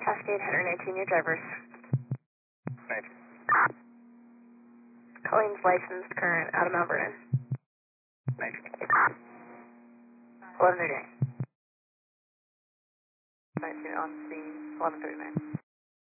Cascade, 119, your drivers. 19. Colleen's licensed, current, out of Mount Vernon. 19. 11:39. 19 on scene, 11:39.